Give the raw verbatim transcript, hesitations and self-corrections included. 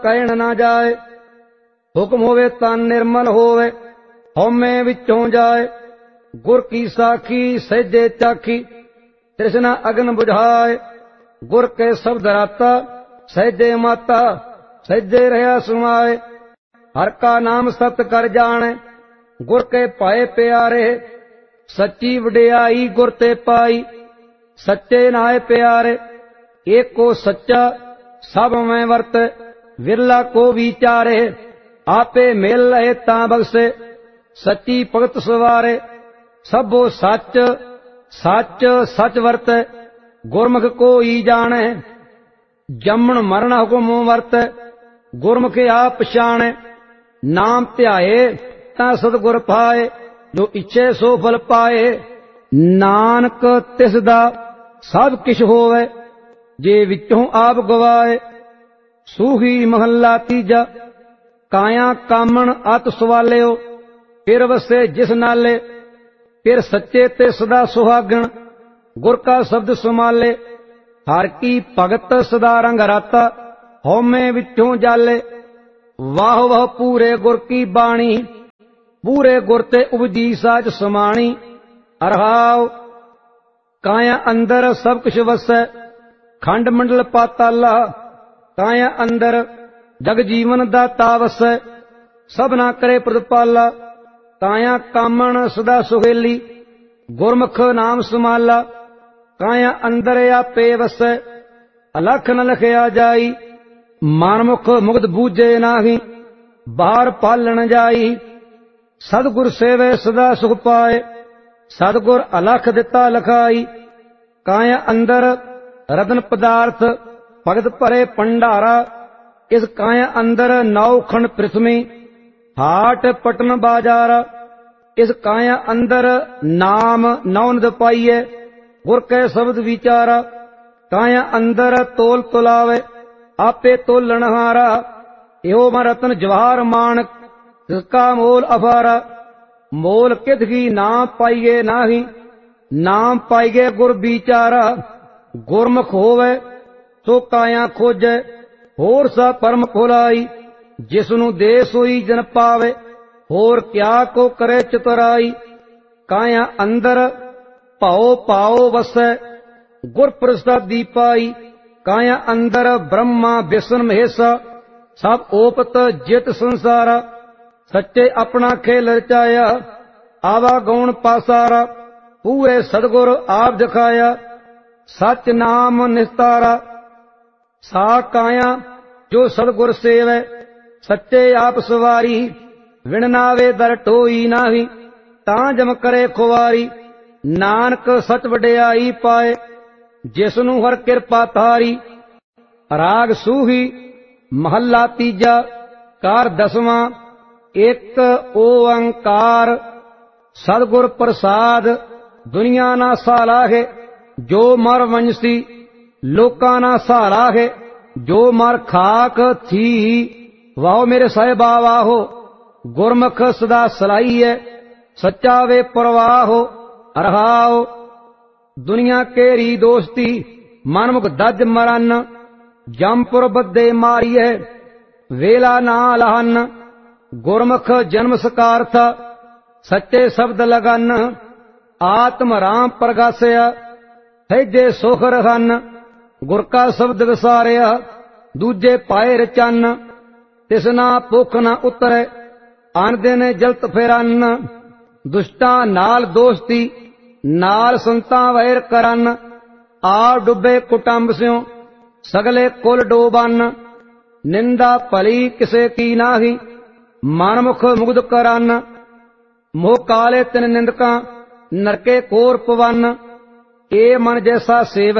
ਕਹਿਣ ਨਾ ਜਾਏ। ਹੁਕਮ ਹੋਵੇ ਤਨ ਨਿਰਮਲ ਹੋਵੇ, ਹਉਮੈ ਵਿੱਚੋਂ ਜਾਏ। ਗੁਰ ਕੀ ਸਾਖੀ ਸਹਿਜੇ ਚਾਖੀ, ਤ੍ਰਿਸ਼ਨਾ ਅਗਨ ਬੁਝਾਏ। ਗੁਰ ਕੇ ਸ਼ਬਦ ਰਾਤਾ, ਸਹਿਜੇ ਮਾਤਾ ਸਹਿਜੇ ਰਹਾ ਸੁਮਾਏ। ਹਰ ਕਾ ਨਾਮ ਸਤ ਕਰ ਜਾਣੈ, ਗੁਰ ਕੇ ਪਾਏ ਪਿਆਰੇ। ਸੱਚੀ ਵਡਿਆਈ ਗੁਰ ਤੇ ਪਾਈ, ਸੱਚੇ ਨਾਏ ਪਿਆਰੇ। ਏਕੋ ਸੱਚਾ ਸਭ ਮੈਂ ਵਰਤ, ਵਿਰਲਾ ਕੋ ਵਿਚਾਰੇ। ਆਪੇ ਮਿਲ ਲਏ ਤਾਂ ਬਖਸ਼ੇ, ਸੱਚੀ ਭਗਤ ਸਵਾਰੇ। ਸਭੋ ਸੱਚ ਸੱਚ ਸੱਚ ਵਰਤੈ, ਗੁਰਮੁਖ ਕੋਈ ਜਾਣੈ। ਜੰਮਣ ਮਰਨ ਹੁਕਮ ਵਰਤੈ, ਗੁਰਮੁਖ ਆਪ ਪਛਾਣੈ। ਨਾਮ ਧਿਆਏ ਤਾਂ ਸਤਿਗੁਰ ਪਾਏ, ਜੋ ਇੱਛੇ ਸੋ ਫਲ ਪਾਏ। ਨਾਨਕ ਤਿਸ ਦਾ ਸਭ ਕਿਛ ਹੋਵੇ, ਜੇ ਵਿੱਚੋਂ ਆਪ ਗਵਾਏ। ਸੂਹੀ ਮਹੱਲਾ ਤੀਜਾ। ਕਾਇਆ ਕਾਮਣ ਅਤ ਸਵਾਲਿਓ, ਫਿਰ ਵਸੇ ਜਿਸ ਨਾਲੇ। ਫਿਰ ਸੱਚੇ ਤੇ ਸਦਾ ਸੁਹਾਗਣ, ਗੁਰ ਕਾ ਸ਼ਬਦ ਸਮਾਲੇ। ਹਰ ਕੀ ਭਗਤ ਸਦਾ ਰੰਗ ਰਾਤਾ, ਹਉਮੈ ਵਿੱਚੋਂ ਜਾਲੇ। ਵਾਹ ਵਾਹ ਪੂਰੇ ਗੁਰ ਕੀ ਬਾਣੀ, ਪੂਰੇ ਗੁਰ ਤੇ ਉਪਜੀ ਸਾਚ ਸਮਾਣੀ। ਅਰਹਾਉ ਕਾਇਆ ਅੰਦਰ ਸਭ ਕੁਛ ਵਸੈ, ਖੰਡ ਮੰਡਲ ਪਾਤਾਲਾ। ਕਾਇਆ ਅੰਦਰ ਜਗ ਜੀਵਨ ਦਾਤਾ ਵਸੈ, ਸਭਨਾ ਕਰੇ ਪ੍ਰਤਪਾਲਾ। ਕਾਇਆ ਕਾਮਣ ਸਦਾ ਸੁਹੇਲੀ, ਗੁਰਮੁਖ ਨਾਮ ਸਮਾਲਾ। ਕਾਇਆ ਅੰਦਰ ਆਪੇ ਵਸੈ, ਅਲਖ ਨ ਲਖਿਆ ਜਾਈ। ਮਨਮੁਖ ਮੁਕਤ ਬੂਝੇ ਨਾਹੀ, ਬਾਹਰ ਪਾਲਣ ਜਾਈ। ਸਤਿਗੁਰ ਸੇਵੇ ਸਦਾ ਸੁਖ ਪਾਏ, ਸਤਿਗੁਰ ਅਲਖ ਦਿੱਤਾ ਲਖਾਈ। ਕਾਇਆ ਅੰਦਰ ਰਤਨ ਪਦਾਰਥ, ਭਗਤ ਭਰੇ ਭੰਡਾਰਾ। ਇਸ ਕਾਇਆ ਅੰਦਰ ਨੌ ਖੰਡ ਪ੍ਰਿਥਵੀ, ਹਾਟ ਪਟਨ ਬਾਜ਼ਾਰ। ਇਸ ਕਾਇਆ ਅੰਦਰ ਨਾਮ ਨੌ ਨਿਧ ਪਾਈਏ, ਗੁਰ ਕੈ ਸ਼ਬਦ ਵਿਚਾਰਾ। ਕਾਇਆ ਅੰਦਰ ਤੋਲ ਤੁਲਾਵੇ, ਆਪੇ ਤੋਲਣ ਹਾਰਾ। ਇਹੋ ਮਨ ਰਤਨ ਜਵਾਹਰ ਮਾਨਕ, ਤਿਸਕਾ ਮੋਲ ਅਫਾਰਾ। ਮੋਲ ਕਿਤ ਕੀ ਨਾਮ ਪਾਈਏ ਨਾਹੀ, ਨਾਮ ਪਾਈਏ ਗੁਰ ਵਿਚਾਰਾ। ਗੁਰਮੁਖ ਹੋਵੇ ਸੋ ਕਾਇਆ ਖੋਜੈ, ਹੋਰ ਸਾ ਪਰਮ ਖੁਲਾਈ। ਜਿਸ ਨੂੰ ਦੇ ਸੋਈ ਜਨ ਪਾਵੇ, ਹੋਰ ਕਿਆ ਕੋ ਕਰੇ ਚਤੁਰਾਈ। ਕਾਇਆ ਅੰਦਰ ਭਾਉ ਭਾਉ ਵਸੈ, ਗੁਰ ਪ੍ਰਸਾਦੀ ਪਾਈ। ਕਾਇਆ ਅੰਦਰ ਬ੍ਰਹਮਾ ਵਿਸ਼ਨ ਮਹੇਸ਼ਾ, ਸਭ ਓਪਤ ਜਿਤ ਸੰਸਾਰਾ। ਸੱਚੇ ਆਪਣਾ ਖੇਲ ਰਚਾਇਆ, ਆਵਾ ਗਉਣ ਪਾਸਾਰਾ। ਪੂਰੇ ਸਤਿਗੁਰ ਆਪ ਦਿਖਾਇਆ, ਸਚ ਨਾਮ ਨਿਸਤਾਰਾ। ਸਾ ਕਾਇਆ ਜੋ ਸਤਿਗੁਰ ਸੇਵੈ, ਸੱਚੇ ਆਪ ਸਵਾਰੀ। ਵਿਣ ਨਾਵੇ ਦਰ ਟੋਈ ਨਾਹੀ, ਤਾਂ ਜਮ ਕਰੇ ਖੁਆਰੀ। ਨਾਨਕ ਸਚ ਵਡਿਆਈ ਪਾਏ, ਜਿਸ ਨੂੰ ਹਰ ਕਿਰਪਾ ਤਾਰੀ। ਰਾਗ ਸੂਹੀ ਮਹੱਲਾ ਤੀਜਾ। ਕਾਰ ਦਸਵਾਂ। ਇੱਕ ਓੰਕਾਰ ਸਤਿਗੁਰ ਪ੍ਰਸਾਦ, ਦੁਨੀਆ ਨਾ ਸਾਲਾਹੇ। ਜੋ ਮਰ ਵੰਸ਼ੀ ਲੋਕਾਂ ਨਾ ਸਾਲਾਹੇ, ਜੋ ਮਰ ਖਾਕ ਥੀ। ਵਾਹੋ ਮੇਰੇ ਸਾਹਿਬਾ ਵਾਹੋ, ਗੁਰਮੁਖ ਸਦਾ ਸਲਾਈਐ, ਸੱਚਾ ਵੇ ਪ੍ਰਵਾਹੋ। ਅਰਹਾਉ ਦੁਨੀਆ ਕੇਰੀ ਦੋਸਤੀ, ਮਨਮੁਖ ਦੱਜ ਮਰਨ। ਜੰਪੁਰ ਬੱਦੇ ਮਾਰੀਐ, ਵੇਲਾ ਨਾ ਲਹਨ। ਗੁਰਮੁਖ ਜਨਮ ਸਕਾਰਥ, ਸੱਚੇ ਸ਼ਬਦ ਲਗਨ। ਆਤਮ ਰਾਮ ਪ੍ਰਗਾਸਿਆ, ਸਹਿਜੇ ਸੁਖ ਰਹਨ। ਗੁਰ ਕਾ ਸ਼ਬਦ ਵਿਸਾਰਿਆ, ਦੂਜੇ ਪਾਏ ਰਚਨ। ਤਿਸਨਾ ਭੁੱਖ ਨ ਉਤਰੈ, ਅਨ ਦਿਨ ਜਲਤ ਫਿਰਨ। ਦੁਸ਼ਟਾਂ ਨਾਲ ਦੋਸਤੀ, ਨਾਲ ਸੰਤਾਂ ਵੈਰ ਕਰਨ। ਆ ਡੁੱਬੇ ਕੁਟੰਬ ਸਿਉ, ਸਗਲੇ ਕੁਲ ਡੋਬਨ। ਨਿੰਦਾ ਭਲੀ ਕਿਸੇ ਕੀ ਨਾਹੀ, ਮਨਮੁਖ ਮੁਗਧ ਕਰਨ। ਮੋਹ ਕਾਲੇ ਤਿਨ ਨਿੰਦਕਾਂ, ਨਰਕੇ ਕੋਰ ਪਵਨ। ਏ ਮਨ ਜੈਸਾ ਸੇਵ